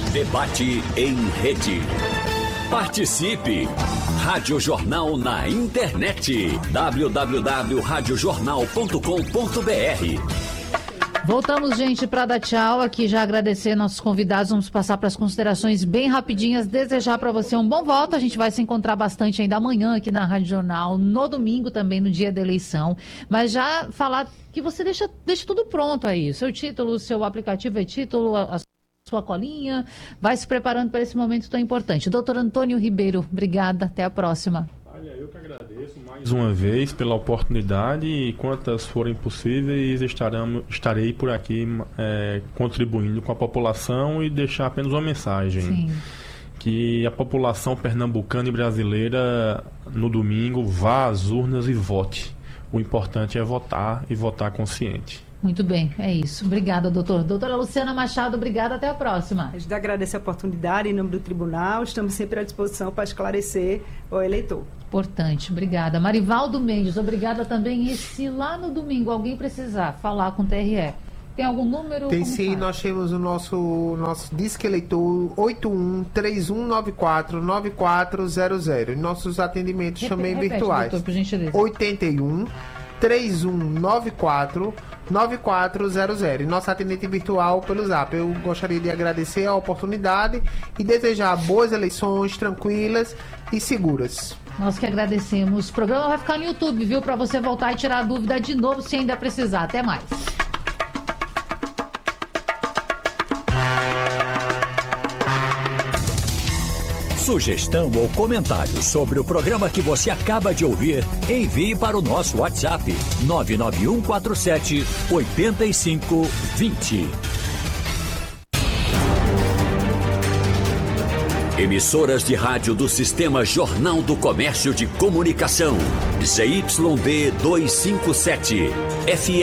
Debate em rede. Participe! Rádio Jornal na internet. www.radiojornal.com.br. Voltamos, gente, para dar tchau aqui, já agradecer nossos convidados, vamos passar para as considerações bem rapidinhas, desejar para você um bom voto, a gente vai se encontrar bastante ainda amanhã aqui na Rádio Jornal, no domingo também, no dia da eleição, mas já falar que você deixa tudo pronto aí, seu título, seu aplicativo é título, a sua colinha, vai se preparando para esse momento tão importante. Doutor Antônio Ribeiro, obrigada, até a próxima. Olha, eu que agradeço mais uma vez pela oportunidade e quantas forem possíveis estarei por aqui contribuindo com a população e deixar apenas uma mensagem. Sim. Que a população pernambucana e brasileira no domingo vá às urnas e vote. O importante é votar e votar consciente. Muito bem, é isso. Obrigada, doutor. Doutora Luciana Machado, obrigada, até a próxima. A gente agradece a oportunidade em nome do tribunal, estamos sempre à disposição para esclarecer o eleitor. Importante, obrigada. Marivaldo Mendes, obrigada também. E se lá no domingo alguém precisar falar com o TRE, tem algum número? Tem sim, nós temos o nosso disque eleitor 81-3194-9400. E nossos atendimentos também virtuais. Doutor, por gentileza. 81-3194-9400. E nosso atendente virtual pelo Zap. Eu gostaria de agradecer a oportunidade e desejar boas eleições, tranquilas e seguras. Nós que agradecemos. O programa vai ficar no YouTube, viu? Para você voltar e tirar a dúvida de novo se ainda precisar. Até mais. Sugestão ou comentário sobre o programa que você acaba de ouvir, envie para o nosso WhatsApp 99147-8520. Emissoras de rádio do Sistema Jornal do Comércio de Comunicação. ZYD 257. FM